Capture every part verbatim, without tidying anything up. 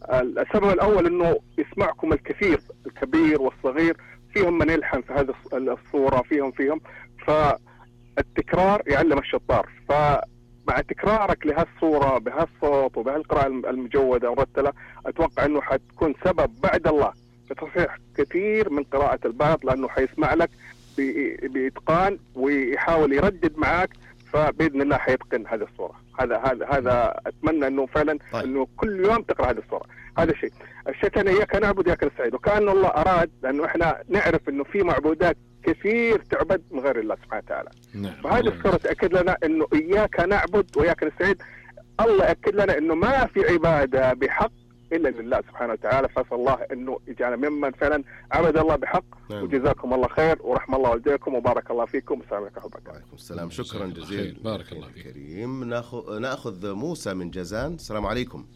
السبب الأول أنه يسمعكم الكثير، الكبير والصغير، فيهم من يلحن في هذه الصورة، فيهم فيهم فالتكرار يعلم الشطار. فمع تكرارك لهالصورة بهالصوت وبهالقراءة المجودة والمرتلة، أتوقع أنه حتكون سبب بعد الله في تصحيح كثير من قراءة البعض، لأنه حيسمع لك بإتقان ويحاول يردد معك، فبإذن الله حيتقن هذه الصورة. هذا هذا هذا أتمنى إنه فعلا طيب. إنه كل يوم تقرأ هذه الصورة. هذا شيء. الشيء الثاني، إياك نعبد وإياك نستعين، وكأن الله أراد، لأنه إحنا نعرف إنه في معبودات كثير تعبد من غير الله سبحانه وتعالى. نعم. فهذه الصورة تأكد لنا إنه إياك نعبد وإياك نستعين. الله أكد لنا إنه ما في عبادة بحق إلا لله سبحانه وتعالى، فأسأل الله إنه يجعلنا ممن فعلا عبد الله بحق. نعم. وجزاكم الله خير ورحم الله والديكم وبارك الله فيكم. السلام عليكم ورحمة الله وبركاته. السلام. شكرا جزيلا. بارك الله فيك. كريم. ناخذ ناخذ موسى من جازان. السلام عليكم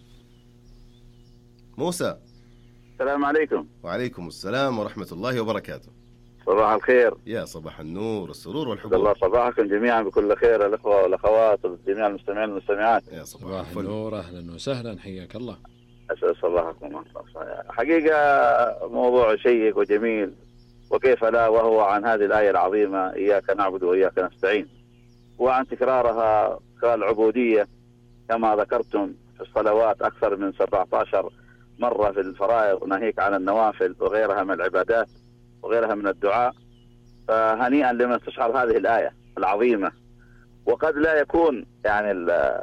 موسى. السلام عليكم. وعليكم السلام ورحمة الله وبركاته. صباح الخير. يا صباح النور والسرور والحب. الله صباحكم جميعا بكل خير، الأخوة والأخوات وجميع المستمعين والمستمعات. يا صباح النور، أهلا وسهلا، حياك الله. أسأل صباحكم. حقيقة موضوع شيق وجميل، وكيف لا، وهو عن هذه الآية العظيمة إياك نعبد وإياك نستعين، وعن تكرارها كالعبودية كما ذكرتم في الصلوات أكثر من سبعة عشر مرة في الفرائض، ناهيك عن النوافل وغيرها من العبادات وغيرها من الدعاء. فهنيئا لمن استشعر هذه الآية العظيمة. وقد لا يكون يعني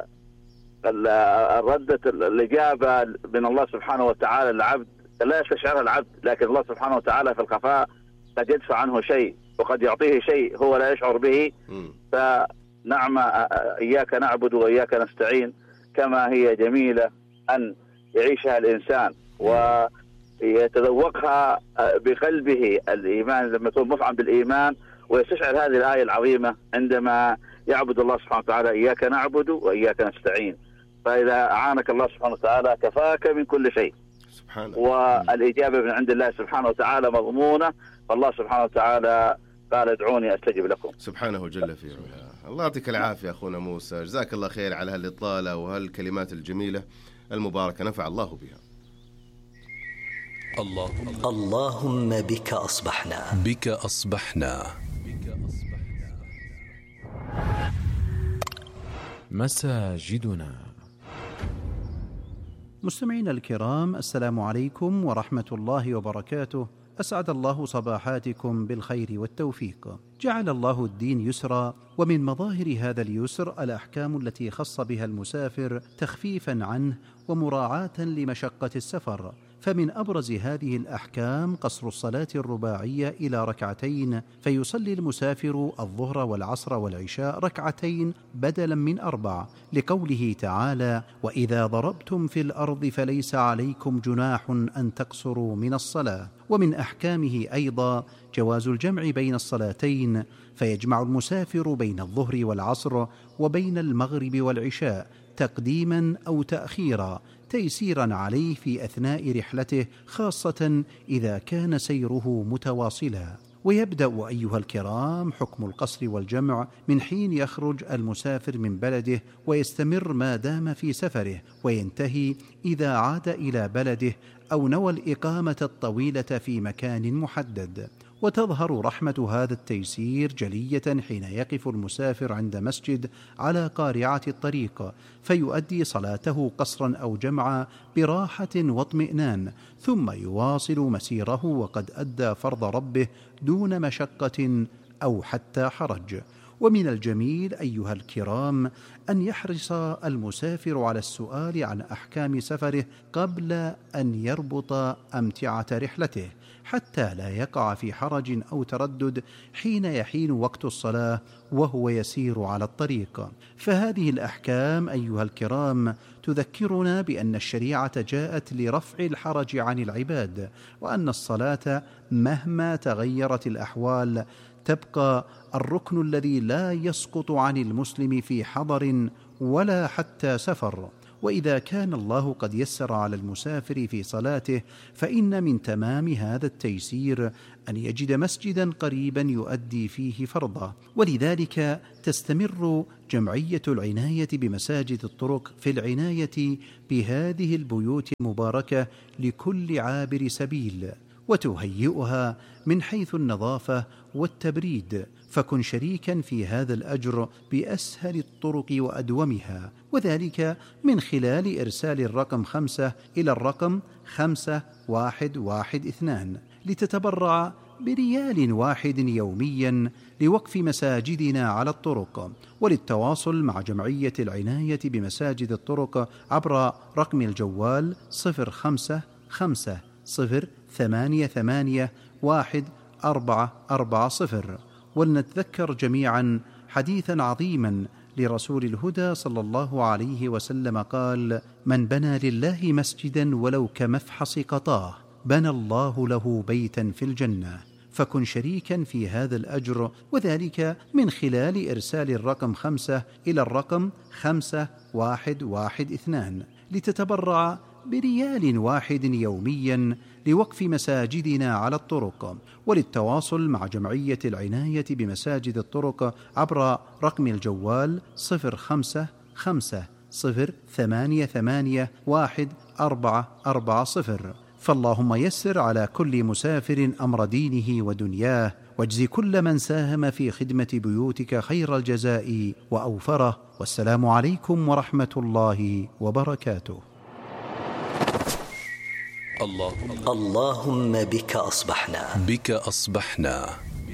الردة الإجابة من الله سبحانه وتعالى للعبد لا يستشعرها العبد، لكن الله سبحانه وتعالى في الخفاء قد يدفع عنه شيء وقد يعطيه شيء هو لا يشعر به. فنعم إياك نعبد وإياك نستعين كما هي جميلة أن يعيشها الإنسان ويتذوقها بقلبه الإيمان، لما يكون مفعم بالإيمان ويستشعر هذه الآية العظيمة عندما يعبد الله سبحانه وتعالى إياك نعبد وإياك نستعين. فإذا أعانك الله سبحانه وتعالى كفاك من كل شيء سبحانه. والإجابة من عند الله سبحانه وتعالى مضمونة، فالله سبحانه وتعالى قال ادعوني أستجب لكم سبحانه جل في علاه. الله يعطيك العافية أخونا موسى، جزاك الله خير على هالإطلالة وهالكلمات الجميلة المباركة، نفع الله بها. اللهم اللهم بك أصبحنا بك أصبحنا مساجدنا. مستمعينا الكرام، السلام عليكم ورحمة الله وبركاته. أسعد الله صباحاتكم بالخير والتوفيق. جعل الله الدين يسرا، ومن مظاهر هذا اليسر الأحكام التي خص بها المسافر تخفيفا عنه ومراعاة لمشقة السفر. فمن أبرز هذه الأحكام قصر الصلاة الرباعية إلى ركعتين، فيصلي المسافر الظهر والعصر والعشاء ركعتين بدلا من أربع، لقوله تعالى: وإذا ضربتم في الأرض فليس عليكم جناح أن تقصروا من الصلاة. ومن أحكامه أيضا جواز الجمع بين الصلاتين، فيجمع المسافر بين الظهر والعصر وبين المغرب والعشاء تقديما أو تأخيرا، تيسيرا عليه في أثناء رحلته، خاصة إذا كان سيره متواصلا. ويبدأ أيها الكرام حكم القصر والجمع من حين يخرج المسافر من بلده ويستمر ما دام في سفره، وينتهي إذا عاد إلى بلده أو نوى الإقامة الطويلة في مكان محدد. وتظهر رحمة هذا التيسير جلية حين يقف المسافر عند مسجد على قارعة الطريق، فيؤدي صلاته قصرا أو جمعا براحة واطمئنان، ثم يواصل مسيره وقد أدى فرض ربه دون مشقة أو حتى حرج. ومن الجميل أيها الكرام أن يحرص المسافر على السؤال عن أحكام سفره قبل أن يربط أمتعة رحلته، حتى لا يقع في حرج أو تردد حين يحين وقت الصلاة وهو يسير على الطريق. فهذه الأحكام أيها الكرام تذكرنا بأن الشريعة جاءت لرفع الحرج عن العباد، وأن الصلاة مهما تغيرت الأحوال تبقى الركن الذي لا يسقط عن المسلم في حضر ولا حتى سفر. وإذا كان الله قد يسر على المسافر في صلاته فإن من تمام هذا التيسير أن يجد مسجدا قريبا يؤدي فيه فرضه، ولذلك تستمر جمعية العناية بمساجد الطرق في العناية بهذه البيوت المباركة لكل عابر سبيل، وتهيئها من حيث النظافة والتبريد، فكن شريكا في هذا الأجر بأسهل الطرق وأدومها، وذلك من خلال إرسال الرقم خمسة إلى الرقم خمسة واحد واحد اثنان لتتبرع بريال واحد يوميا لوقف مساجدنا على الطرق. وللتواصل مع جمعية العناية بمساجد الطرق عبر رقم الجوال صفر خمسة خمسة صفر ثمانية ثمانية واحد أربعة أربعة صفر. ولنتذكر جميعا حديثا عظيما لرسول الهدى صلى الله عليه وسلم قال: من بنى لله مسجدا ولو كمفحص قطاه بنى الله له بيتا في الجنة، فكن شريكا في هذا الأجر، وذلك من خلال إرسال الرقم خمسة إلى الرقم خمسة واحد واحد اثنان لتتبرع بريال واحد يوميا لوقف مساجدنا على الطرق. وللتواصل مع جمعية العناية بمساجد الطرق عبر رقم الجوال صفر خمسة خمسة صفر ثمانية ثمانية واحد أربعة أربعة صفر. فاللهم يسر على كل مسافر أمر دينه ودنياه، واجزي كل من ساهم في خدمة بيوتك خير الجزاء وأوفره. والسلام عليكم ورحمة الله وبركاته. الله اللهم بك أصبحنا بك أصبحنا.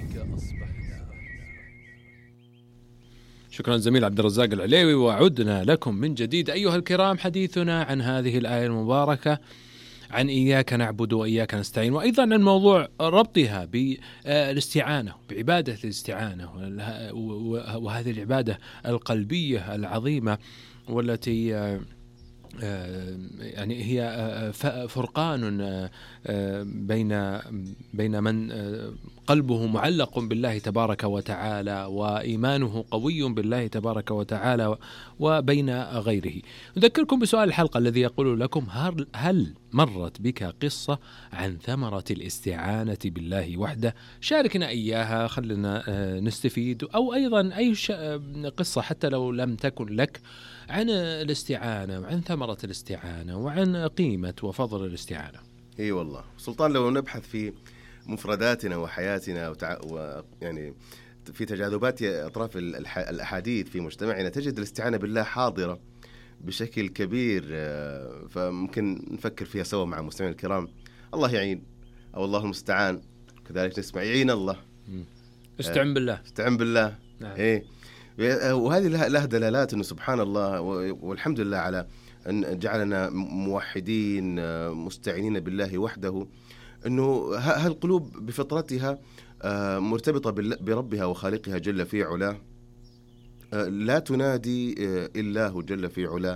شكرا زميل عبد الرزاق العليوي، وعدنا لكم من جديد أيها الكرام حديثنا عن هذه الآية المباركة، عن إياك نعبد وإياك نستعين، وأيضا عن موضوع ربطها بالاستعانة، بعبادة الاستعانة، وهذه العبادة القلبية العظيمة والتي يعني هي فرقان بين بين من قلبه معلق بالله تبارك وتعالى وإيمانه قوي بالله تبارك وتعالى، وبين غيره. نذكركم بسؤال الحلقة الذي يقول لكم: هل مرت بك قصة عن ثمرة الاستعانة بالله وحده؟ شاركنا إياها، خلنا نستفيد، أو أيضا أي قصة حتى لو لم تكن لك عن الاستعانة وعن ثمرة الاستعانة وعن قيمة وفضل الاستعانة. اي والله سلطان، لو نبحث في مفرداتنا وحياتنا وتع... و... يعني في تجاذبات أطراف الح... الأحاديث في مجتمعنا تجد الاستعانة بالله حاضرة بشكل كبير، فممكن نفكر فيها سوا مع المستمعين الكرام. الله يعين، أو الله المستعان، كذلك نسمع يعين الله. استعن بالله استعن بالله. نعم. إيه، وهذه لها دلالات أنه سبحان الله والحمد لله على أن جعلنا موحدين مستعينين بالله وحده، أنه هالقلوب بفطرتها مرتبطة بربها وخالقها جل في علاه، لا تنادي إلا هو جل في علاه،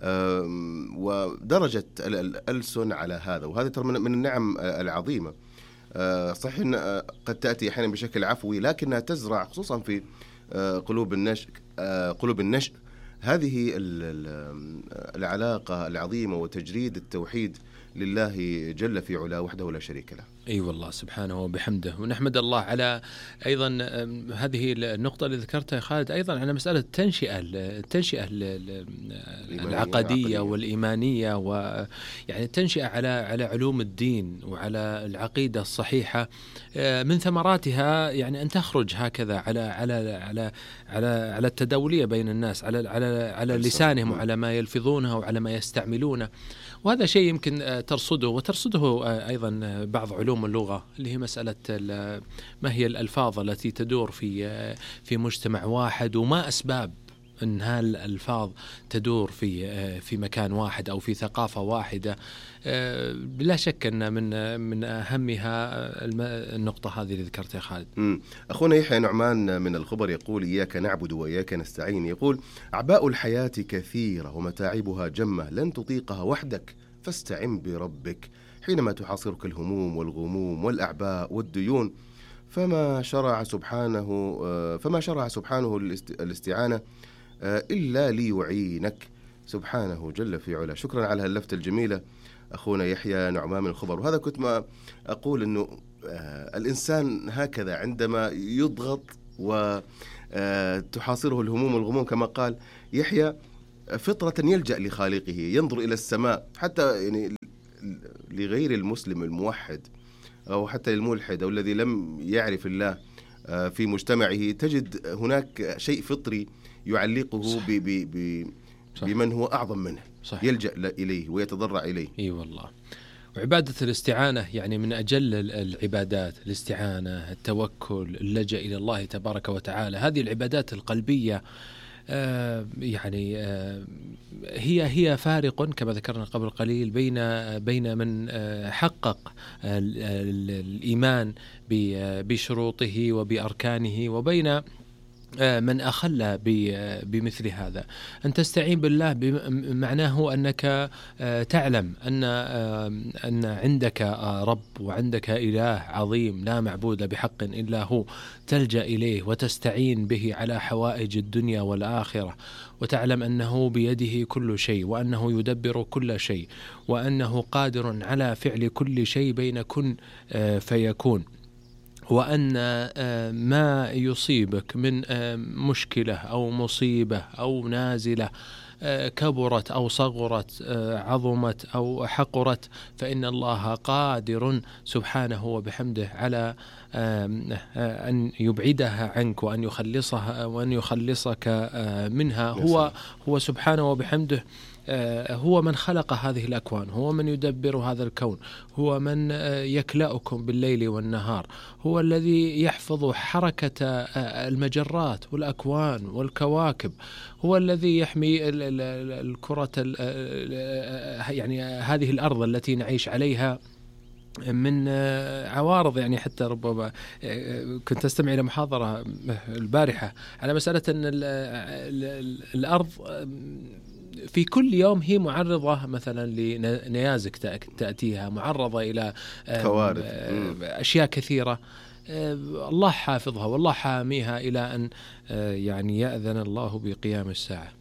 ودرجة الألسن على هذا، وهذا من النعم العظيمة. صحيح قد تأتي أحيانا بشكل عفوي، لكنها تزرع خصوصا في قلوب النشء قلوب النشء هذه العلاقة العظيمة وتجريد التوحيد لله جل في علاه وحده لا شريك له. أي أيوة والله سبحانه وبحمده. ونحمد الله على أيضا هذه النقطة اللي ذكرتها خالد، أيضا على مسألة التنشئة التنشئة العقدية والإيمانية، ويعني التنشئة على على علوم الدين وعلى العقيدة الصحيحة، من ثمراتها يعني أن تخرج هكذا على على على على على التداولية بين الناس، على على على لسانهم وعلى ما يلفظونه وعلى ما يستعملونه. وهذا شيء يمكن ترصده وترصده أيضا بعض علوم اللغة، اللي هي مسألة ما هي الألفاظ التي تدور في في مجتمع واحد، وما أسباب أن هالألفاظ تدور في في مكان واحد أو في ثقافة واحدة. بلا شك أن من من أهمها النقطة هذه اللي ذكرتها خالد. امم أخونا يحيى نعمان من الخبر يقول: إياك نعبد وإياك نستعين. يقول: أعباء الحياة كثيرة ومتاعبها جمة، لن تطيقها وحدك، فاستعن بربك حينما تحاصرك الهموم والغموم والأعباء والديون. فما شرع سبحانه فما شرع سبحانه الاستعانة إلا ليعينك. سبحانه جل في علا. شكرا على هاللفتة الجميلة أخونا يحيى نعمان من الخبر. وهذا كنت ما أقول أنه آه الإنسان هكذا عندما يضغط وتحاصره الهموم والغموم كما قال يحيى، فطرة يلجأ لخالقه، ينظر إلى السماء. حتى يعني لغير المسلم الموحد أو حتى الملحد أو الذي لم يعرف الله في مجتمعه، تجد هناك شيء فطري يعلقه ب ب ب بمن هو أعظم منه. صحيح. يلجأ إليه ويتضرع إليه. إي والله. وعبادة الاستعانة يعني من أجل العبادات، الاستعانة، التوكل، اللجأ إلى الله تبارك وتعالى. هذه العبادات القلبية آه يعني آه هي هي فارق كما ذكرنا قبل قليل بين بين من آه حقق آه الإيمان بشروطه وبأركانه، وبين من أخل بمثل هذا. أن تستعين بالله معناه أنك تعلم أن أن عندك رب وعندك إله عظيم لا معبود بحق إلا هو، تلجأ إليه وتستعين به على حوائج الدنيا والآخرة، وتعلم أنه بيده كل شيء، وأنه يدبر كل شيء، وأنه قادر على فعل كل شيء بين كن فيكون، وأن ما يصيبك من مشكلة أو مصيبة أو نازلة كبرت أو صغرت، عظمت أو حقرت، فإن الله قادر سبحانه وبحمده على أن يبعدها عنك وأن يخلصها وأن يخلصك منها. هو هو سبحانه وبحمده هو من خلق هذه الأكوان، هو من يدبر هذا الكون، هو من يكلأكم بالليل والنهار، هو الذي يحفظ حركة المجرات والأكوان والكواكب، هو الذي يحمي الكرة يعني هذه الأرض التي نعيش عليها من عوارض. يعني حتى ربما كنت أستمع إلى محاضرة البارحة على مسألة أن الأرض في كل يوم هي معرضة مثلا لنيازك تأتيها، معرضة إلى كوارث، أشياء كثيرة. الله حافظها والله حاميها إلى أن يعني يأذن الله بقيام الساعة.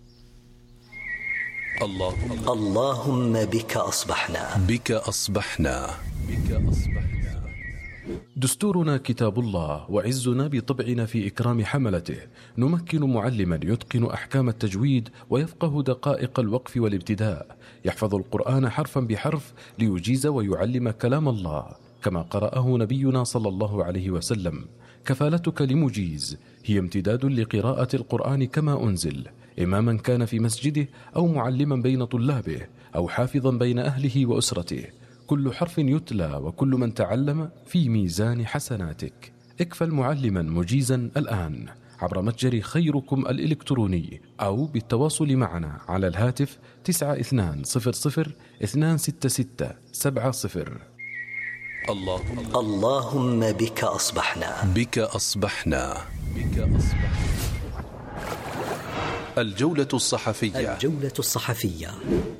الله اللهم بك أصبحنا بك أصبحنا بك أصبحنا. دستورنا كتاب الله، وعزنا بطبعنا في إكرام حملته. نمكن معلما يتقن أحكام التجويد ويفقه دقائق الوقف والابتداء، يحفظ القرآن حرفا بحرف ليجيز ويعلم كلام الله كما قرأه نبينا صلى الله عليه وسلم. كفالتك لمجيز هي امتداد لقراءة القرآن كما أنزل، إماما كان في مسجده أو معلما بين طلابه أو حافظا بين أهله وأسرته. كل حرف يتلى وكل من تعلم في ميزان حسناتك. اكفل معلما مجيزا الآن عبر متجر خيركم الإلكتروني أو بالتواصل معنا على الهاتف تسعة اثنان صفر صفر اثنان ستة ستة سبعة صفر. الله اللهم بك أصبحنا بك أصبحنا بك أصبحنا. الجولة الصحفية الجولة الصحفية.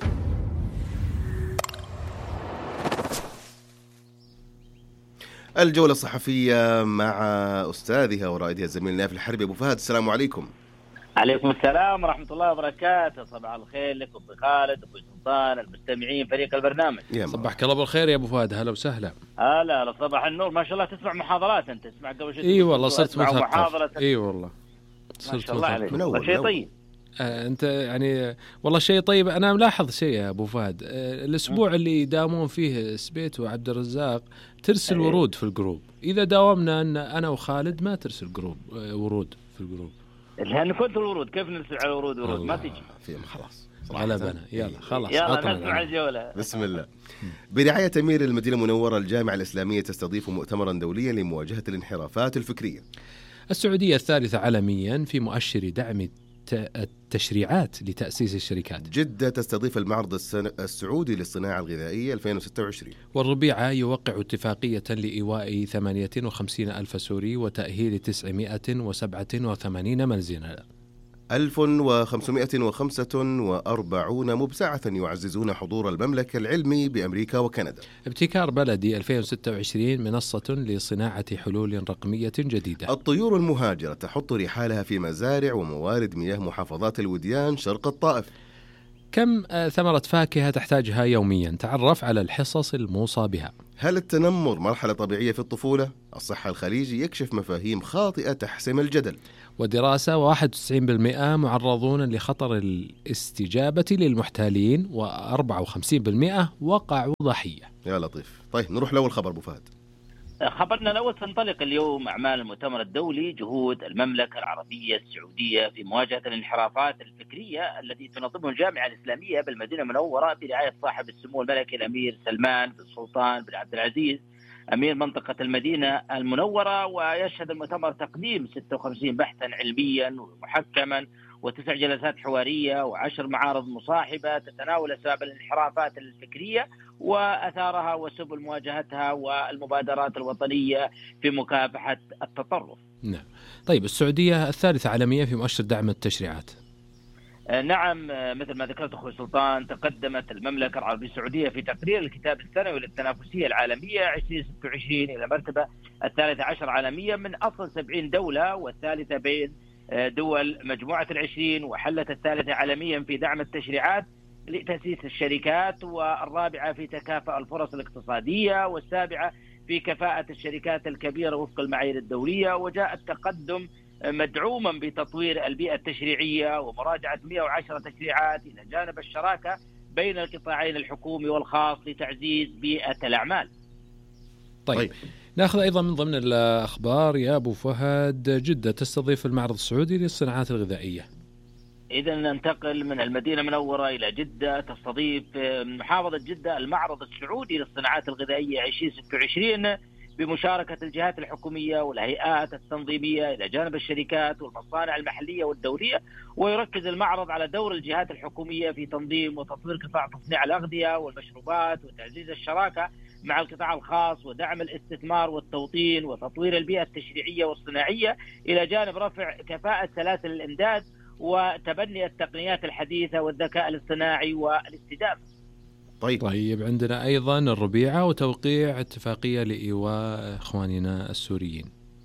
الجولة الصحفية مع أستاذها ورائدها الزميل نايف الحربي. أبو فهد السلام عليكم. عليكم السلام ورحمة الله وبركاته. صباح الخير لك أبو خالد أبو سلطان المستمعين فريق البرنامج. صباحك الله بالخير يا أبو فهد. هلا وسهلا. هلا هلا صباح النور. ما شاء الله تسمع محاضرات أنت، تسمع قبل شوي. إي والله صرت مثقف. إي والله صرت مثقف. شيء طيب. آه أنت يعني والله شيء طيب. أنا ملاحظ شيء يا أبو فهد، آه الأسبوع اللي يداومون فيه سبيت وعبد الرزاق ترسل أيه. ورود في الجروب. إذا داومنا أن أنا وخالد ما ترسل جروب آه ورود في الجروب. لأن كنت الورود كيف نرسل على ورود ورود ما تجي فيهم خلاص غلبنا. يلا خلاص يلا نسمع الجولة. بسم الله. برعاية أمير المدينة المنورة الجامعة الإسلامية تستضيف مؤتمرا دوليا لمواجهة الانحرافات الفكرية. السعودية الثالثة عالميا في مؤشر دعم التشريعات لتأسيس الشركات. جدة تستضيف المعرض السعودي للصناعة الغذائية ألفين وستة وعشرين. والربيعة يوقع اتفاقية لإيواء ثمانية وخمسين ألف سوري وتأهيل تسعمائة وسبعة وثمانين منزلا. ألف وخمسمائة وخمسة وأربعين مبسعة يعززون حضور المملكة العلمي بأمريكا وكندا. ابتكار بلدي ألفين وستة وعشرين منصة لصناعة حلول رقمية جديدة. الطيور المهاجرة تحط رحالها في مزارع وموارد مياه محافظات الوديان شرق الطائف. كم ثمرة فاكهة تحتاجها يوميا؟ تعرف على الحصص الموصى بها. هل التنمر مرحلة طبيعية في الطفولة؟ الصحة الخليجي يكشف مفاهيم خاطئة تحسم الجدل. ودراسة واحد وتسعين بالمئة معرضون لخطر الاستجابة للمحتالين، وأربعة وخمسين بالمئة وقعوا ضحية. يا لطيف. طيب نروح لأول خبر أبو فهد. خبرنا الأول، تنطلق اليوم أعمال المؤتمر الدولي جهود المملكة العربية السعودية في مواجهة الانحرافات الفكرية التي تنظمها الجامعة الإسلامية بالمدينة المنورة برعاية صاحب السمو الملكي الأمير سلمان بن سلطان بن عبد العزيز أمير منطقة المدينة المنورة. ويشهد المؤتمر تقديم ستة وخمسين بحثا علميا ومحكما وتسع جلسات حوارية وعشر معارض مصاحبة تتناول أسباب الانحرافات الفكرية وأثارها وسبل مواجهتها والمبادرات الوطنية في مكافحة التطرف. نعم. طيب السعودية الثالثة عالميا في مؤشر دعم التشريعات. نعم، مثل ما ذكرت أخوي سلطان، تقدمت المملكة العربية السعودية في تقرير الكتاب السنوي للتنافسية العالمية عشرين ستة وعشرين إلى مرتبة الثالثة عشر عالميا من أصل سبعين دولة، والثالثة بين دول مجموعة العشرين، وحلت الثالثة عالميا في دعم التشريعات لتأسيس الشركات، والرابعة في تكافؤ الفرص الاقتصادية، والسابعة في كفاءة الشركات الكبيرة وفق المعايير الدولية. وجاء التقدم مدعوما بتطوير البيئة التشريعية ومراجعة مئة وعشرة تشريعات إلى جانب الشراكة بين القطاعين الحكومي والخاص لتعزيز بيئة الأعمال. طيب, طيب. ناخذ أيضا من ضمن الأخبار يا أبو فهد، جدة تستضيف المعرض السعودي للصناعات الغذائية. إذا ننتقل من المدينة المنورة إلى جدة، تستضيف محافظة جدة المعرض السعودي للصناعات الغذائية عشرين ستة وعشرين بمشاركة الجهات الحكومية والهيئات التنظيمية إلى جانب الشركات والمصانع المحلية والدولية. ويركز المعرض على دور الجهات الحكومية في تنظيم وتطوير قطاع تصنيع الأغذية والمشروبات وتعزيز الشراكة مع القطاع الخاص ودعم الاستثمار والتوطين وتطوير البيئة التشريعية والصناعية إلى جانب رفع كفاءة سلاسل الإمداد وتبني التقنيات الحديثة والذكاء الاصطناعي والاستدامة. طيب. طيب عندنا أيضا الربيعة وتوقيع اتفاقية لإيواء إخواننا السوريين.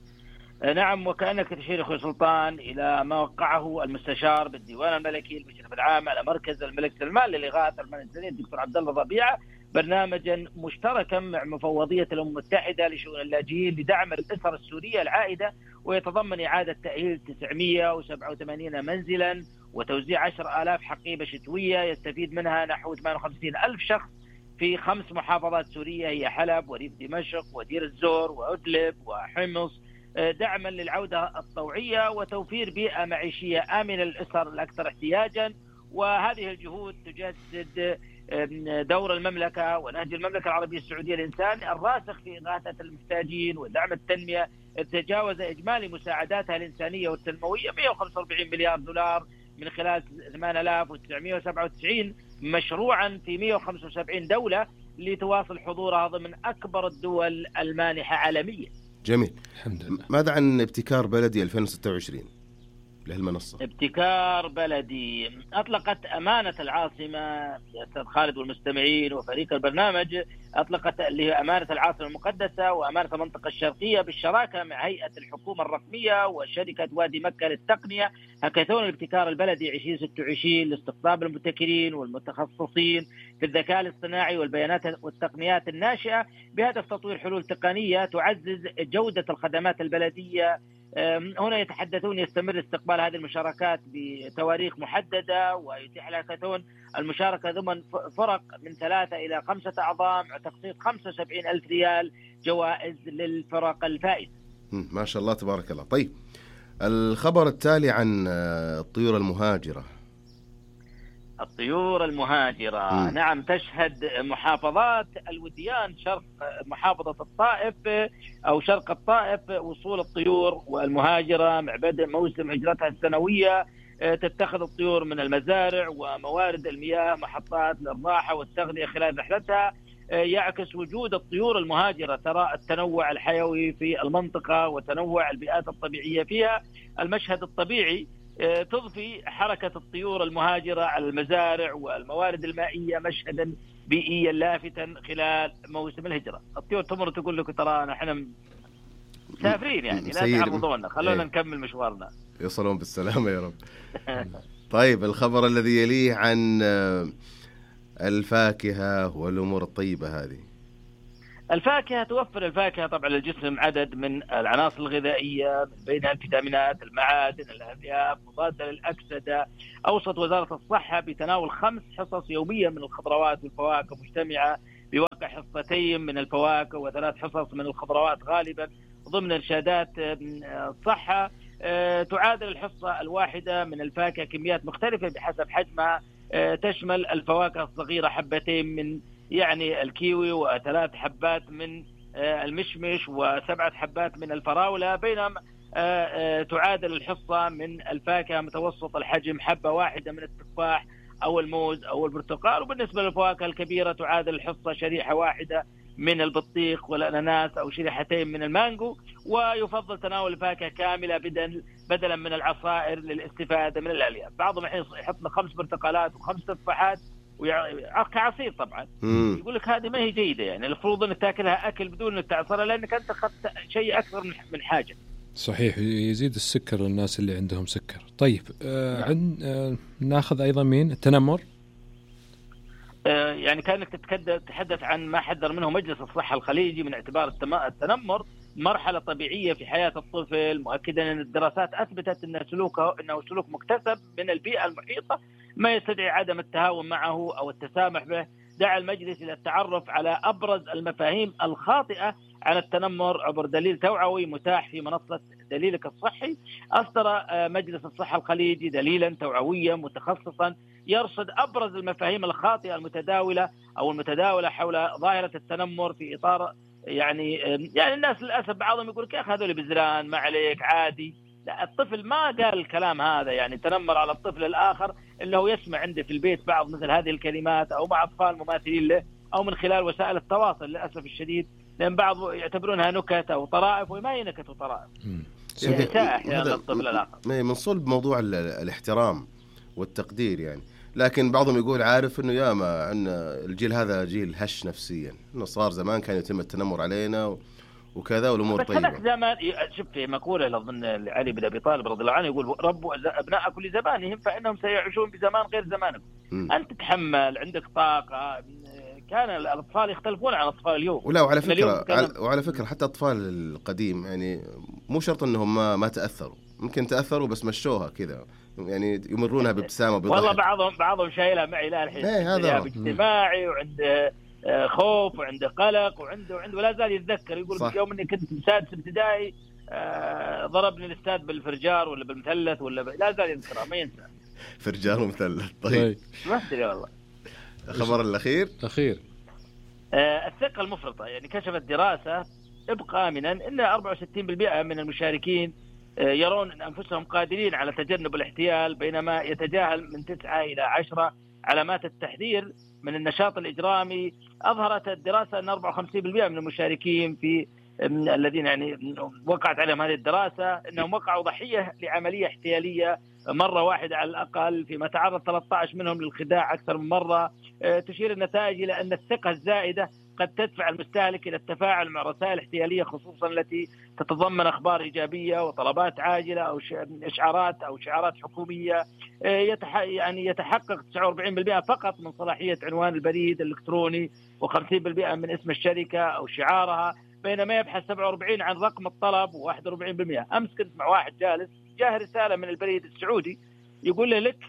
نعم، وكأنك تشير أخوي سلطان إلى ما وقعه المستشار بالديوان الملكي المشرف العام على مركز الملك سلمان للإغاثة المنزلية الدكتور عبد الله ربيعة برنامجا مشتركا مع مفوضية الأمم المتحدة لشؤون اللاجئين لدعم الأسر السورية العائدة، ويتضمن إعادة تأهيل تسعمئة وسبعة وثمانين منزلا وتوزيع عشرة آلاف حقيبة شتوية يستفيد منها نحو ثمانية وخمسين ألف شخص في خمس محافظات سورية هي حلب وريف دمشق ودير الزور وأدلب وحمص، دعما للعودة الطوعية وتوفير بيئة معيشية آمنة للأسر الأكثر احتياجا. وهذه الجهود تجسد دور المملكة ونهج المملكة العربية السعودية الإنساني الراسخ في إغاثة المحتاجين ودعم التنمية، تجاوز إجمالي مساعداتها الإنسانية والتنموية مئة وخمسة وأربعين مليار دولار من خلال ثمانية آلاف وتسعمئة وسبعة وتسعين مشروعا في مئة وخمسة وسبعين دولة لتواصل حضورها ضمن أكبر الدول المانحة عالميا. جميل، الحمد لله. ماذا عن ابتكار بلدي ألفين وستة وعشرين لهالمنصة؟ ابتكار بلدي أطلقت أمانة العاصمة يا أستاذ خالد والمستمعين وفريق البرنامج، أطلقت اللي هي أمانة العاصمة المقدسة وأمانة المنطقة الشرقية بالشراكة مع هيئة الحكومة الرقمية وشركة وادي مكة للتقنية هاكاثون الابتكار البلدي عشرين ستة وعشرين لاستقطاب المبتكرين والمتخصصين في الذكاء الاصطناعي والبيانات والتقنيات الناشئة بهدف تطوير حلول تقنية تعزز جودة الخدمات البلدية. هنا يتحدثون يستمر استقبال هذه المشاركات بتواريخ محددة، ويتيح الهاكاثون المشاركة ضمن فرق من ثلاثة إلى خمسة أعضاء مع تخصيص خمسة وسبعين ألف ريال جوائز للفرق الفائزة. ما شاء الله تبارك الله. طيب الخبر التالي عن الطيور المهاجرة. الطيور المهاجرة م. نعم، تشهد محافظات الوديان شرق محافظة الطائف أو شرق الطائف وصول الطيور والمهاجرة مع بدء موسم هجرتها السنوية. تتخذ الطيور من المزارع وموارد المياه محطات للراحة والتغذية خلال رحلتها. يعكس وجود الطيور المهاجرة ترى التنوع الحيوي في المنطقة وتنوع البيئات الطبيعية فيها. المشهد الطبيعي تضفي حركة الطيور المهاجرة على المزارع والموارد المائية مشهدا بيئيا لافتا خلال موسم الهجرة. الطيور تمر تقول لك ترى نحن مسافرين يعني لا تعرضونا، خلونا ايه. نكمل مشوارنا. يصلون بالسلامة يا رب. طيب الخبر الذي يليه عن الفاكهة والأمور الطيبة هذه. الفاكهة توفر الفاكهة طبعا للجسم عدد من العناصر الغذائية من بينها الفيتامينات، المعادن، الألياف، مضادة للأكسدة. أوصت وزارة الصحة بتناول خمس حصص يوميا من الخضروات والفواكه مجتمعة بواقع حصتين من الفواكه وثلاث حصص من الخضروات غالبا ضمن إرشادات الصحة. تعادل الحصة الواحدة من الفاكهة كميات مختلفة بحسب حجمها، تشمل الفواكه الصغيرة حبتين من يعني الكيوي وثلاث حبات من المشمش وسبعة حبات من الفراولة، بينما تعادل الحصة من الفاكهة متوسط الحجم حبة واحدة من التفاح أو الموز أو البرتقال. وبالنسبة للفواكه الكبيرة تعادل الحصة شريحة واحدة من البطيخ والأناناس أو شريحتين من المانجو. ويفضل تناول الفاكهة كاملة بدلا من العصائر للاستفادة من الألياف. بعضهم يحط لك خمس برتقالات وخمس تفاحات كعصير طبعا. مم. يقول لك هذه ما هي جيدة، يعني المفروض أن تأكلها أكل بدون أن تعصرها لأنك أنت أخذت شيء أكثر من حاجة. صحيح، يزيد السكر للناس اللي عندهم سكر. طيب آه عن آه ناخذ أيضا مين التنمر. آه يعني كانك تتحدث عن ما حذر منه مجلس الصحة الخليجي من اعتبار التنمر مرحلة طبيعية في حياة الطفل، مؤكدا أن الدراسات أثبتت أن سلوكه أنه سلوك مكتسب من البيئة المحيطة ما يستدعي عدم التهاون معه أو التسامح به. دعا المجلس إلى التعرف على أبرز المفاهيم الخاطئة عن التنمر عبر دليل توعوي متاح في منصة دليلك الصحي. أصدر مجلس الصحة الخليجي دليلا توعويا متخصصا يرصد أبرز المفاهيم الخاطئة المتداولة أو المتداولة حول ظاهرة التنمر في إطار يعني يعني الناس للأسف بعضهم يقول يا أخي هذول بزران ما عليك عادي. لا، الطفل ما قال الكلام هذا، يعني تنمر على الطفل الآخر اللي هو يسمع عنده في البيت بعض مثل هذه الكلمات أو مع أطفال مماثلين له أو من خلال وسائل التواصل للأسف الشديد، لأن بعض يعتبرونها نكت أو طرائف وما هي نكت وطرائف. إساءة أحيانا الطفل الآخر. من صلب موضوع الاحترام والتقدير يعني، لكن بعضهم يقول عارف إنه يا ما أن الجيل هذا جيل هش نفسيا، إنه صار زمان كان يتم التنمر علينا وكذا والأمور بس طيبة. بس زمان شوف في مقولة لأظن علي بن أبي طالب رضي الله عنه يقول ربوا أبناءكم لزمانهم فإنهم سيعيشون بزمان غير زمانكم. م. أنت تتحمل، عندك طاقة. كان الأطفال يختلفون عن أطفال اليوم. ولا وعلى فكرة كان... وعلى فكرة حتى أطفال القديم يعني مو شرط إنهم ما, ما تأثروا، ممكن تأثروا بس مشوها كذا، يعني يمرونها بابتسامة وبضحك. والله بعضهم بعضهم شايلها معي لا الحين. هذا اجتماعي وعنده خوف وعنده قلق وعنده وعنده ولا زال يتذكر يقول صح. يوم اني كنت سادس ابتدائي آه ضربني الاستاذ بالفرجار ولا بالمثلث ولا ب... لا زال يذكرها ما ينسى. فرجار ومثلث. طيب ما ادري والله. الخبر الاخير اخير آه الثقة المفرطة. يعني كشفت دراسة ابقى آمنا ان أربعة وستين بالمئة من المشاركين آه يرون ان انفسهم قادرين على تجنب الاحتيال، بينما يتجاهل من تسعة الى عشرة علامات التحذير من النشاط الإجرامي. أظهرت الدراسة أن أربعة وخمسين بالمئة من المشاركين في الذين يعني وقعت عليهم هذه الدراسة أنهم وقعوا ضحية لعملية احتيالية مرة واحدة على الأقل، فيما تعرض ثلاثة عشر منهم للخداع أكثر من مرة. تشير النتائج إلى أن الثقة الزائدة قد تدفع المستهلك إلى التفاعل مع رسائل احتيالية خصوصا التي تتضمن أخبار إيجابية وطلبات عاجلة أو إشعارات أو شعارات حكومية. يتح... يعني يتحقق تسعة وأربعين بالمئة فقط من صلاحية عنوان البريد الإلكتروني وخمسين بالمئة من اسم الشركة أو شعارها، بينما يبحث سبعة وأربعين عن رقم الطلب وواحد وأربعين بالمئة. أمس كنت مع واحد جالس جاه رسالة من البريد السعودي يقول له لك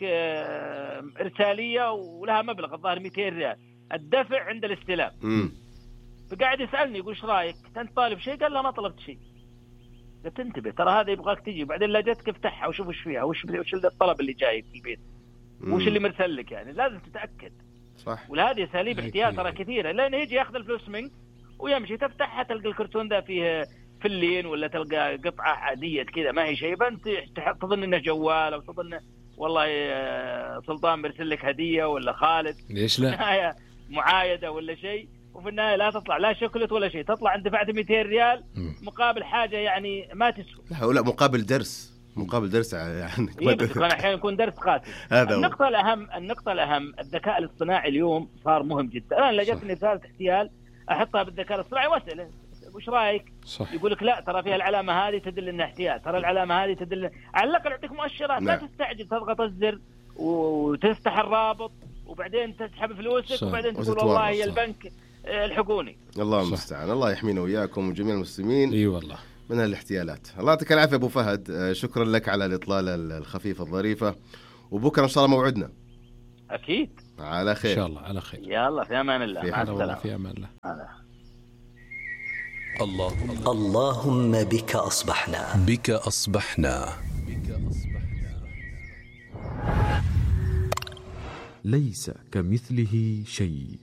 إرسالية ولها مبلغ الظاهر مئتين ريال، الدفع عند الاستلام. فقاعد يسألني يقول ايش رايك؟ انت طالب شيء؟ قال لا ما طلبت شيء. قلت انتبه ترى هذا يبغاك تجي بعدين لا جتك افتحها وشوف ايش فيها وش وش الطلب اللي جاي في البيت وش اللي مرسل لك، يعني لازم تتاكد. صح. وهذه اساليب احتيال ترى كثيره، لان يجي ياخذ الفلوس منك ويمشي تفتحها تلقى الكرتون ذا فيه فلين ولا تلقى قطعه عاديه كذا ما هي شيء، فانت تظن انه جوال او تظن والله سلطان مرسل لك هديه ولا خالد ليش لا معايده ولا شيء، وفي النهايه لا تطلع لا شوكولات ولا شيء، تطلع انت دفعت مئتين ريال مقابل حاجه يعني ما تسوى. لا ولا مقابل درس مقابل درس يعني إيه بس كان احيانا يكون درس قاتل. النقطه الاهم النقطه الاهم الذكاء الاصطناعي اليوم صار مهم جدا. انا لقيتني رساله احتيال احطها بالذكاء الاصطناعي واساله وش رايك؟ صح. يقول لك لا ترى فيها العلامه هذه تدل انها احتيال، ترى العلامه هذه تدل على الاقل يعطيك مؤشرات. لا تستعجل تضغط الزر وتفتح الرابط وبعدين تسحب فلوسك وبعدين تقول والله يا البنك الحقوني. الله المستعان. الله يحمينا وياكم وجميع المسلمين اي والله من الاحتيالات. الله يعطيك العافيه ابو فهد، شكرا لك على الاطلاله الخفيفه الظريفه، وبكره ان شاء الله موعدنا. اكيد على خير ان شاء الله. على خير. يلا في امان الله. في مع السلامه. في امان الله. اللهم اللهم بك أصبحنا بك أصبحنا ليس كمثله شيء.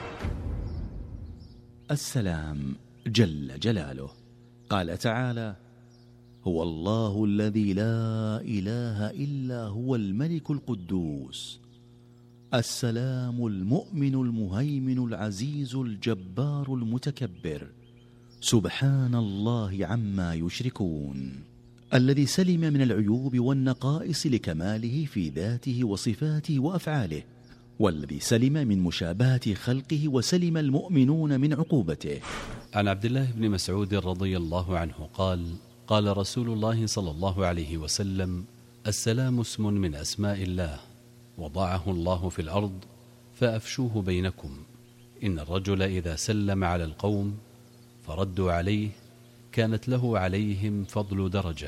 السلام جل جلاله قال تعالى: هو الله الذي لا إله إلا هو الملك القدوس السلام المؤمن المهيمن العزيز الجبار المتكبر سبحان الله عما يشركون، الذي سلم من العيوب والنقائص لكماله في ذاته وصفاته وأفعاله، والذي سلم من مشابهة خلقه وسلم المؤمنون من عقوبته. عن عبد الله بن مسعود رضي الله عنه قال: قال رسول الله صلى الله عليه وسلم: السلام اسم من أسماء الله وضعه الله في الأرض فأفشوه بينكم، إن الرجل إذا سلم على القوم فردوا عليه كانت له عليهم فضل درجة،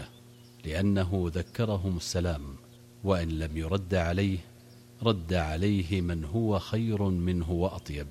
لأنه ذكرهم السلام، وإن لم يرد عليه رد عليه من هو خير منه وأطيب،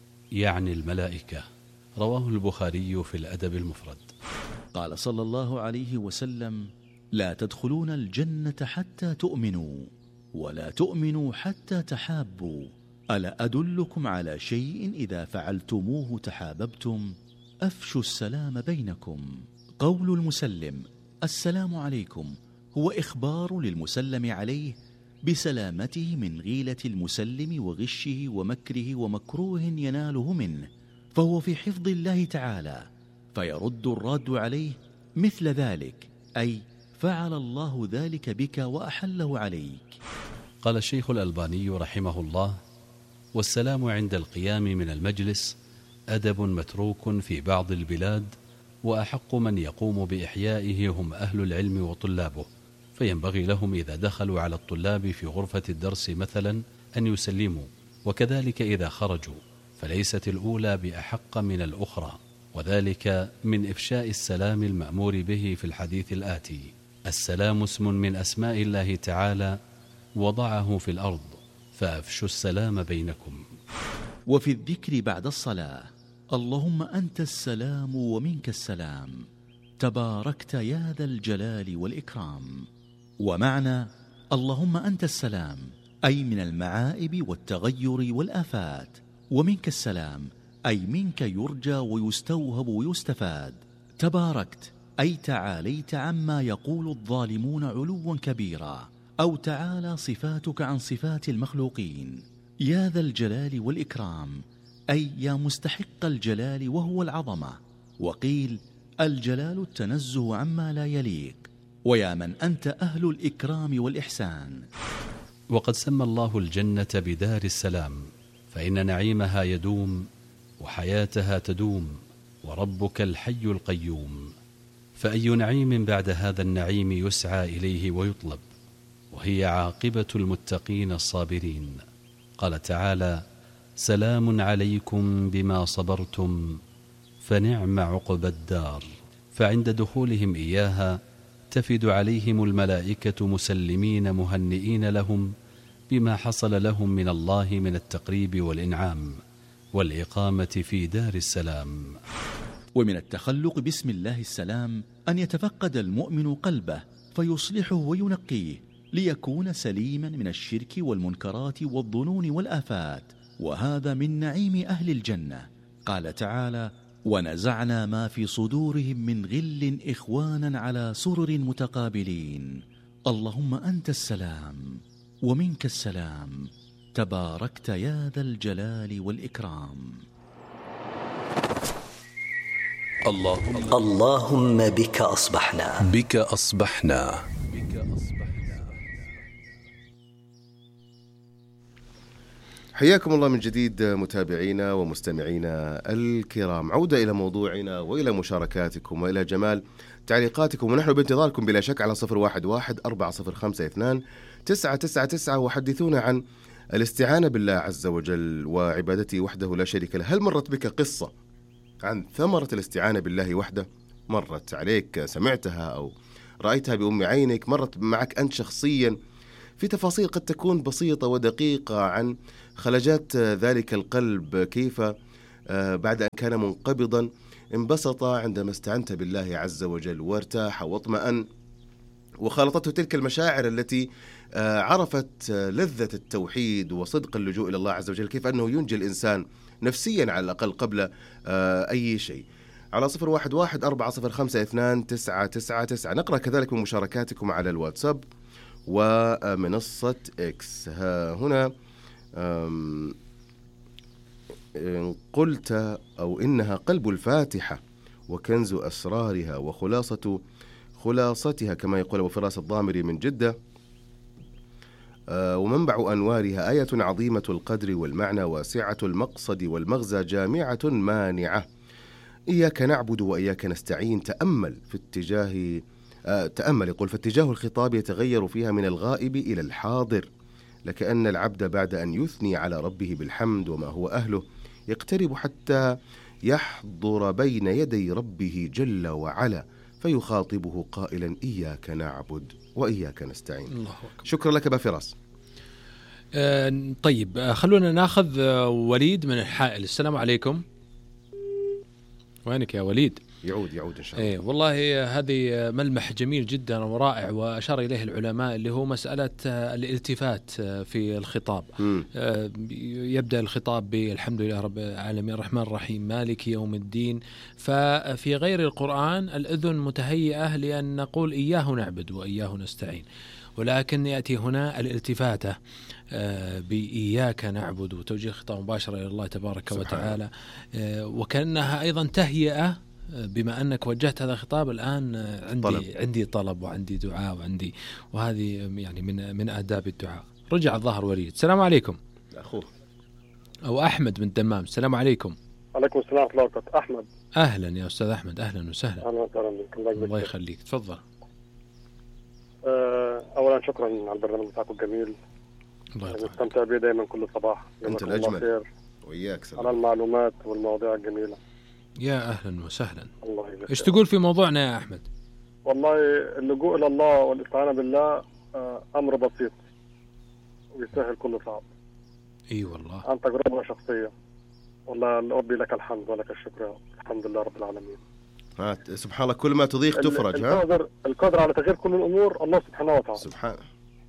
يعني الملائكة. رواه البخاري في الأدب المفرد. قال صلى الله عليه وسلم: لا تدخلون الجنة حتى تؤمنوا، ولا تؤمنوا حتى تحابوا، ألا أدلكم على شيء إذا فعلتموه تحاببتم؟ أفشوا السلام بينكم. قول المسلم السلام عليكم هو إخبار للمسلم عليه بسلامته من غيلة المسلم وغشه ومكره ومكروه يناله منه، فهو في حفظ الله تعالى، فيرد الراد عليه مثل ذلك، أي فعل الله ذلك بك وأحله عليك. قال الشيخ الألباني رحمه الله: والسلام عند القيام من المجلس أدب متروك في بعض البلاد، وأحق من يقوم بإحيائه هم أهل العلم وطلابه، فينبغي لهم إذا دخلوا على الطلاب في غرفة الدرس مثلا أن يسلموا، وكذلك إذا خرجوا، فليست الأولى بأحق من الأخرى، وذلك من إفشاء السلام المأمور به في الحديث الآتي: السلام اسم من أسماء الله تعالى وضعه في الأرض فأفشوا السلام بينكم. وفي الذكر بعد الصلاة: اللهم أنت السلام ومنك السلام، تباركت يا ذا الجلال والإكرام. ومعنى اللهم أنت السلام أي من المعائب والتغير والآفات، ومنك السلام أي منك يرجى ويستوهب ويستفاد. تباركت أي تعاليت عما يقول الظالمون علوا كبيرا، أو تعالى صفاتك عن صفات المخلوقين. يا ذا الجلال والإكرام أي يا مستحق الجلال وهو العظمة، وقيل الجلال التنزه عما لا يليق، ويا من أنت أهل الإكرام والإحسان. وقد سمى الله الجنة بدار السلام، فإن نعيمها يدوم وحياتها تدوم، وربك الحي القيوم، فأي نعيم بعد هذا النعيم يسعى إليه ويطلب، وهي عاقبة المتقين الصابرين. قال تعالى: سلام عليكم بما صبرتم فنعم عقبى الدار. فعند دخولهم إياها تفد عليهم الملائكة مسلمين مهنئين لهم بما حصل لهم من الله من التقريب والإنعام والإقامة في دار السلام. ومن التخلق باسم الله السلام أن يتفقد المؤمن قلبه فيصلحه وينقيه ليكون سليما من الشرك والمنكرات والظنون والآفات، وهذا من نعيم أهل الجنة. قال تعالى: ونزعنا ما في صدورهم من غل إخوانا على سرر متقابلين. اللهم أنت السلام ومنك السلام، تباركت يا ذا الجلال والإكرام. اللهم اللهم بك أصبحنا بك أصبحنا حياكم الله من جديد متابعينا ومستمعينا الكرام. عودة إلى موضوعنا وإلى مشاركاتكم وإلى جمال تعليقاتكم، ونحن بانتظاركم بلا شك على صفر واحد واحد أربعة صفر خمسة اثنان تسعة تسعة تسعة وحدثونا عن الاستعانة بالله عز وجل وعبادته وحده لا شريك له. هل مرت بك قصة عن ثمرة الاستعانة بالله وحده؟ مرت عليك، سمعتها أو رأيتها بأم عينك، مرت معك أنت شخصيا في تفاصيل قد تكون بسيطة ودقيقة عن خلجات ذلك القلب، كيف بعد أن كان منقبضا انبسط عندما استعنت بالله عز وجل وارتاح واطمأن، وخالطته تلك المشاعر التي عرفت لذة التوحيد وصدق اللجوء إلى الله عز وجل، كيف أنه ينجي الإنسان نفسيا على الأقل قبل أي شيء. على صفر واحد واحد أربعة صفر خمسة اثنان تسعة تسعة تسعة. نقرأ كذلك من مشاركاتكم على الواتساب ومنصة إكس. ها هنا قلت أو إنها قلب الفاتحة وكنز أسرارها وخلاصة خلاصتها كما يقول أبو فراس الضامري من جدة، ومنبع أنوارها آية عظيمة القدر والمعنى واسعة المقصد والمغزى جامعة مانعة. إياك نعبد وإياك نستعين. تأمل في اتجاه آه تأمل يقول فاتجاه الخطاب يتغير فيها من الغائب إلى الحاضر، لكأن العبد بعد أن يثني على ربه بالحمد وما هو أهله يقترب حتى يحضر بين يدي ربه جل وعلا فيخاطبه قائلا إياك نعبد وإياك نستعين. الله أكبر. شكرا لك أبا فراس. آه طيب آه خلونا ناخذ آه وليد من الحائل. السلام عليكم. وينك يا وليد؟ يعود يعود إن شاء الله. إيه والله هذه ملمح جميل جدا ورائع وأشار إليه العلماء، اللي هو مسألة الالتفات في الخطاب. م. يبدأ الخطاب بالحمد لله رب العالمين الرحمن الرحيم مالك يوم الدين، ففي غير القرآن الأذن متهيئة لأن نقول إياه نعبد وإياه نستعين، ولكن يأتي هنا الالتفاتة بإياك نعبد وتوجيه خطاب مباشرة إلى الله تبارك وتعالى، وكأنها أيضا تهيئة بما أنك وجهت هذا الخطاب الآن عندي طلب. عندي طلب وعندي دعاء وعندي، وهذه يعني من من آداب الدعاء. رجع الظهر وليد. السلام عليكم. أخوه أو أحمد من الدمام. السلام عليكم. عليكم السلام ورحمة الله وبركاته. أحمد. أهلا يا أستاذ أحمد، أهلا وسهلا. أهلا وسهلا بك. الله يخليك، تفضل. أولا شكرا على البرنامج بتاعكم الجميل، نستمتع به دائما كل صباح. أنت الأجمل وإياك سلام. على المعلومات والمواضيع الجميلة. يا أهلا وسهلا. الله يبارك. إيش تقول في موضوعنا يا أحمد؟ والله اللجوء إلى الله والاستعانة بالله أمر بسيط ويسهل كل صعب. إي والله. عن تجربة شخصية، والله ربي لك الحمد ولك الشكر، الحمد لله رب العالمين. ها سبحان الله، كل ما تضيق تفرج. ها القادر القادر على تغيير كل الأمور الله سبحانه وتعالى. سبحان.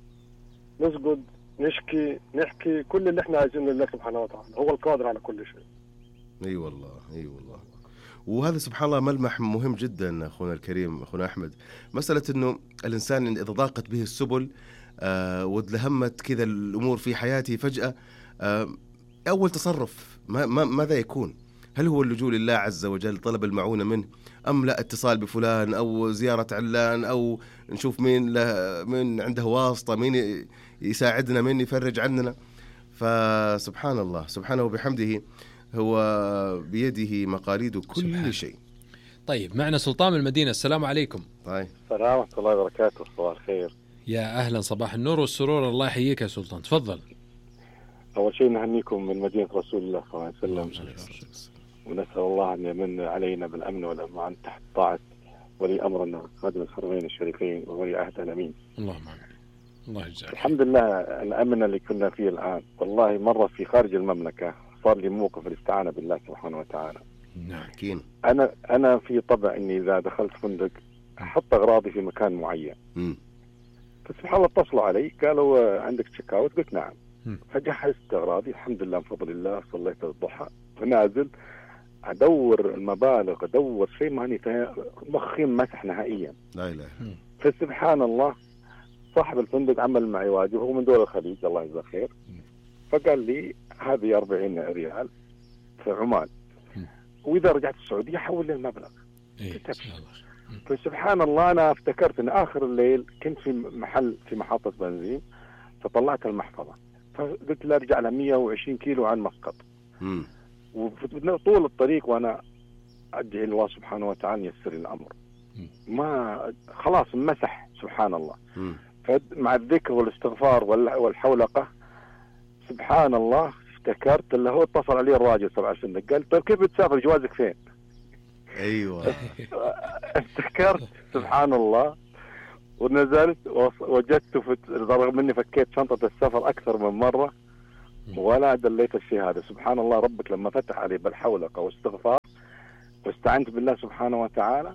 نسجد نشكي نحكي كل اللي احنا عايزينه لله سبحانه وتعالى، هو القادر على كل شيء. اي أيوة والله اي أيوة والله. وهذا سبحان الله ملمح مهم جدا اخونا الكريم اخونا احمد، مساله انه الانسان اذا ضاقت به السبل آه وتلهمت كذا الامور في حياته فجاه، آه اول تصرف ما ما ماذا يكون؟ هل هو اللجوء لله عز وجل طلب المعونه منه، ام لا اتصال بفلان او زياره علان او نشوف مين له مين عنده واسطه، مين يساعدنا، مين يفرج عننا؟ فسبحان الله سبحانه وبحمده هو بيده مقاليد كل سبحان. شيء. طيب معنا سلطان من المدينة. السلام عليكم. طيب. السلام ورحمة الله وبركاته. صباح الخير. يا أهلا، صباح النور والسرور، الله يحييك يا سلطان، تفضل. أول شيء نهنيكم من مدينة رسول الله صلى الله عليه وسلم، ونسأل الله أن يمن علينا بالأمن والأمان تحت طاعة ولي أمرنا خادم الحرمين الشريفين وولي عهد الأمين. اللهم آمين. الله يجزاك. الحمد لله الأمن اللي كنا فيه الآن والله مرة في خارج المملكة صار لي موقف الاستعانة بالله سبحانه وتعالى. نعم. أنا أنا في طبع إني إذا دخلت فندق أحط أغراضي في مكان معين. م. فسبحان الله اتصلوا علي قالوا عندك تشيك اوت، قلت نعم. م. فجهزت أغراضي الحمد لله بفضل الله، صليت الضحى فنازل أدور المبالغ أدور شيء ماني مخي مسح نهائيا. لا إله. فسبحان الله صاحب الفندق عمل معي واجب، هو من دول الخليج الله يجزاه خير، فقال لي هذه أربعين ريال في عمان، وإذا رجعت السعودية حول لي المبلغ. إيه فسبحان الله أنا افتكرت أن آخر الليل كنت في محل في محطة بنزين، فطلعت المحفظة فقلت لا أرجع لها مية وعشرين كيلو عن مسقط، وطول الطريق وأنا أدعي الله سبحانه وتعالى يسر الأمر، ما خلاص مسح سبحان الله. م. مع الذكر والاستغفار والحولقة سبحان الله افتكرت اللي هو اتصل علي الراجل سبع سنين قال طيب كيف بتسافر جوازك فين؟ ايوه افتكرت سبحان الله ونزلت وجدته في رغم اني فكيت شنطة السفر اكثر من مرة ولا دليت الشيء هذا. سبحان الله ربك لما فتح علي بالحولقة واستغفار واستعنت بالله سبحانه وتعالى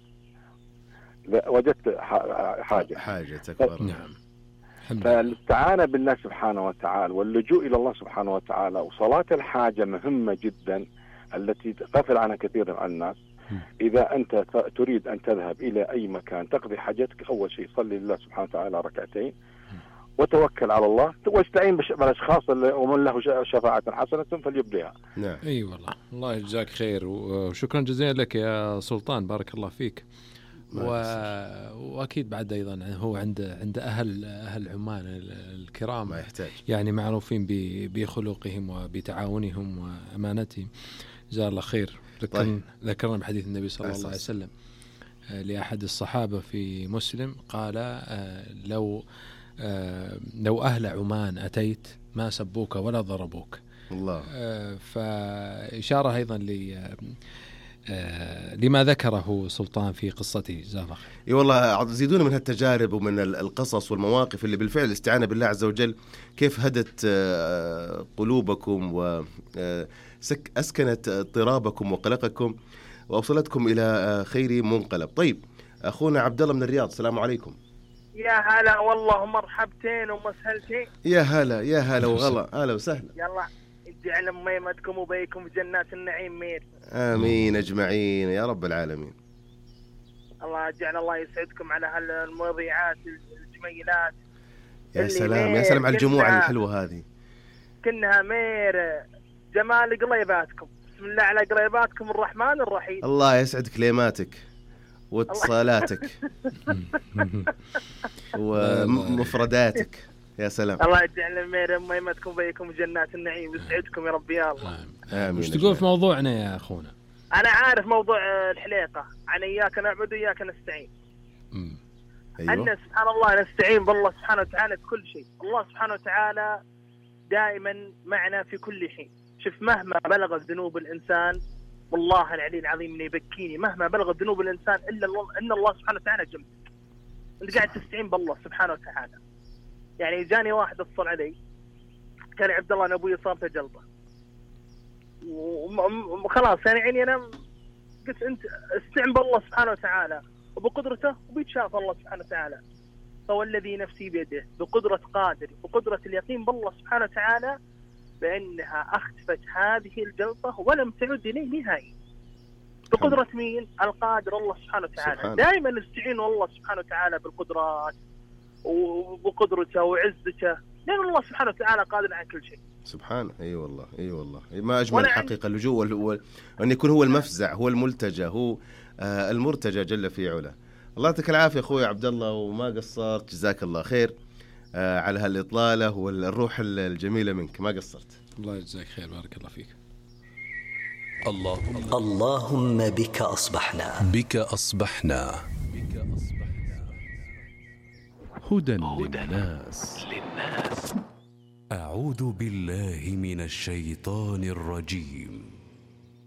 وجدت حاجة حاجة تكبر. نعم. فالاستعانة بالله سبحانه وتعالى واللجوء إلى الله سبحانه وتعالى وصلاة الحاجة مهمة جدا التي غفل عنها كثير من الناس. إذا أنت تريد أن تذهب إلى أي مكان تقضي حاجتك أول شيء صلي لله سبحانه وتعالى ركعتين وتوكل على الله واستعين بالأشخاص ومن له شفاعة حسنة فليبديها. نعم. أي أيوة والله الله يجزاك خير وشكرا جزيلا لك يا سلطان بارك الله فيك. و... واكيد بعد ايضا هو عند عند اهل اهل عمان الكرام ما يحتاج يعني معروفين ب... بخلقهم وبتعاونهم وامانتهم جزاه الله خير. طيب. ذكرنا بحديث النبي صلى الله عليه وسلم لاحد الصحابه في مسلم قال لو لو اهل عمان اتيت ما سبوك ولا ضربوك. الله. فاشاره ايضا ل آه لما ذكره سلطان في قصته جزاه الله خير. اي والله زيدونا من هالتجارب ومن القصص والمواقف اللي بالفعل استعانة بالله عز وجل كيف هدت آه قلوبكم وأسكنت اضطرابكم وقلقكم وأوصلتكم إلى آه خير منقلب. طيب أخونا عبد الله من الرياض السلام عليكم. يا هلا والله مرحبتين ومسهلتين. يا هلا يا هلا وغلا هلا وسهلا. يلا جعل ميمتكم وبيكم في جنات النعيم مير. آمين أجمعين يا رب العالمين. الله جعل الله يسعدكم على هالمواضيعات الجميلات. يا سلام يا سلام على الجموع الحلوة هذه. كنها مير جمال قريباتكم. بسم الله على قريباتكم الرحمن الرحيم. الله يسعد كلماتك واتصالاتك ومفرداتك. يا سلام. الله يجعل مير ميمتكم بيكم جنات النعيم يسعدكم يا رب يا الله. آمين. وش تقول في موضوعنا يا أخونا؟ أنا عارف موضوع الحليقة عن إياك نعبد وإياك نستعين. امم أيوة. أن سبحان الله نستعين بالله سبحانه وتعالى في كل شيء. الله سبحانه وتعالى دائما معنا في كل حين. شوف مهما بلغت ذنوب الإنسان والله العلي العظيم إنه يبكيني مهما بلغت ذنوب الإنسان إلا الله إن الله سبحانه وتعالى جنبك. أنت قاعد تستعين بالله سبحانه وتعالى. يعني جاني واحد اتصل علي كان عبد الله انا ابوي صابته جلطه وخلاص يعني عيني انا قلت انت استعن بالله سبحانه وتعالى وبقدرته وبيتشاف الله سبحانه وتعالى. فوالذي نفسي بيده بقدرة قادر بقدرة اليقين بالله سبحانه وتعالى بأنها أخفت هذه الجلطة ولم تعد إليه نهائي. بقدرة مين؟ القادر الله سبحانه وتعالى. دائما نستعين الله سبحانه وتعالى بالقدرات وبقدرته وعزته لأن الله سبحانه وتعالى قادر على كل شيء. سبحانه. اي أيوة والله اي أيوة والله ما اجمل الحقيقه اللجوء وان يكون هو المفزع هو الملتجى هو آه المرتجى جل في علا. الله يعطيك العافيه اخوي عبد الله وما قصرت جزاك الله خير آه على هالاطلاله والروح الجميله منك ما قصرت. الله يجزاك خير بارك الله فيك. اللهم اللهم بك اصبحنا بك اصبحنا هدى للناس. أعوذ بالله من الشيطان الرجيم.